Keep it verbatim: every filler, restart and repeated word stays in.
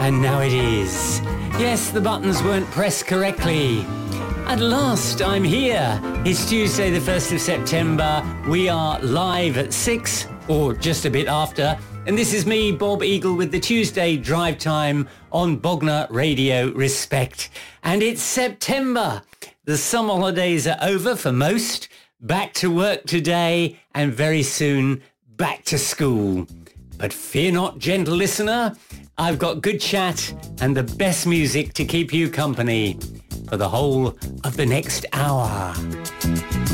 And now it is. Yes, the buttons weren't pressed correctly. At last, I'm here. It's Tuesday, the first of September. We are live at six, or just a bit after. And this is me, Bob Eagle, with the Tuesday Drive Time on Bognor Radio Respect. And it's September. The summer holidays are over for most. Back to work today, and very soon, back to school. But fear not, gentle listener. I've got good chat and the best music to keep you company for the whole of the next hour.